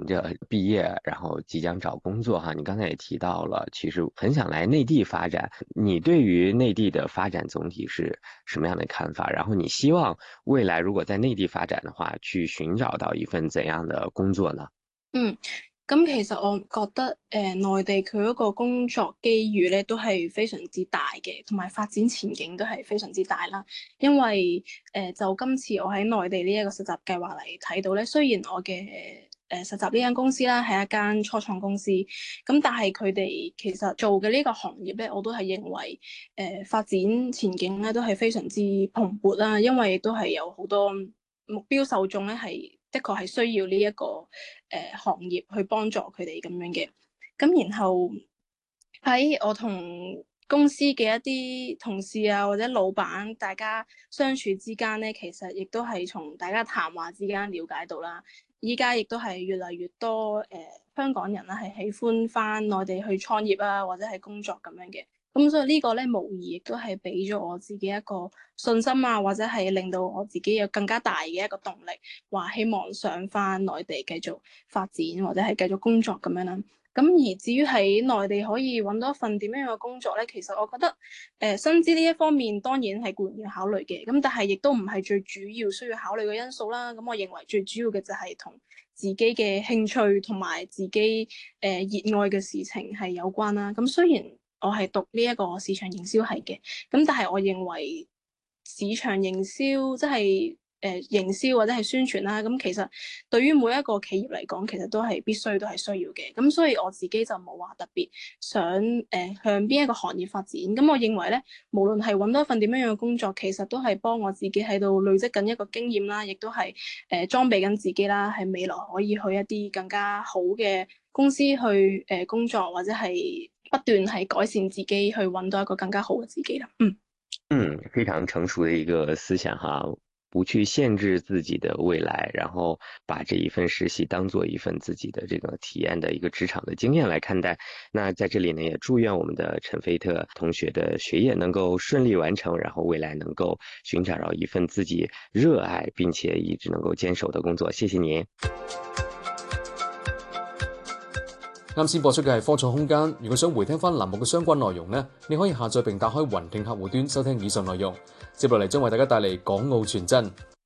着毕业，然后即将找工作哈。你刚才也提到了，其实很想来内地发展。你对于内地的发展总体是什么样的看法？然后你希望未來如果在內地發展的話，去尋找到一份怎樣的工作呢？ 嗯，咁其實我覺得內地佢嗰個工作機遇咧都係非常之大嘅，同埋發展前景都係非常之大啦。因為就今次我喺內地呢一個實習計劃嚟睇到咧，雖然我嘅實習呢間公司啦係一間初創公司，咁但係佢哋其實做嘅呢個行業咧，我都係認為發展前景咧都係非常之蓬勃啦，因為都係有好多目標受眾咧係的確係需要呢一個行業去幫助佢哋咁樣嘅。咁然後喺我同公司嘅一啲同事啊，或者老闆，大家相處之間咧，其實亦都係從大家談話之間了解到啦。依家亦都係越嚟越多香港人啦，係喜歡翻內地去創業啊，或者係工作咁樣嘅。咁所以呢個咧，無疑亦都係俾咗我自己一個信心啊，或者係令到我自己有更加大嘅一個動力，話希望上翻內地繼續發展或者係繼續工作咁樣啦。咁而至於喺內地可以揾到一份點樣嘅工作咧，其實我覺得薪資呢一方面當然係固然要考慮嘅，咁但係亦都唔係最主要需要考慮嘅因素啦。咁我認為最主要嘅就係同自己嘅興趣同埋自己熱愛嘅事情係有關啦。咁雖然我係讀呢一個市場營銷系嘅，咁但係我認為市場營銷即係營銷或者係宣傳啦，咁其實對於每一個企業嚟講，其實都係必須都係需要嘅。咁所以我自己就冇話特別想向邊一個行業發展。咁我認為咧，無論係揾到一份點樣樣嘅工作，其實都係幫我自己喺度累積緊一個經驗啦，亦都係裝備緊自己啦，係未來可以去一啲更加好嘅公司去工作，或者係不斷係改善自己，去揾到一個更加好嘅自己啦。嗯。 嗯，非常成熟的一個思想哈，不去限制自己的未來，然後把這一份實習當做一份自己的這個體驗的一個職場的經驗來看待。那在這裡呢，也祝願我們的陳飛特同學的學業能夠順利完成，然後未來能夠尋找到一份自己熱愛並且一直能夠堅守的工作。謝謝你。 啱先播出嘅係科創空間，如果想回聽翻欄目嘅相關內容呢，你可以下載並打開雲聽客戶端收聽以上內容。接落嚟將為大家帶嚟港澳傳真。